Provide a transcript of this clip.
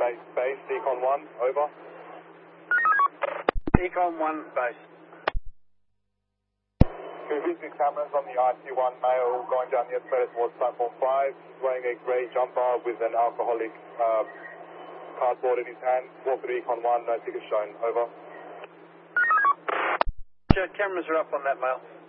base, Econ 1, over. Econ 1, base. 236 cameras on the IC1 male going down the escalator towards platform 5, wearing a grey jumper with an alcoholic cardboard in his hand. Walk through Econ 1, no tickets shown, over. Cameras are up on that male.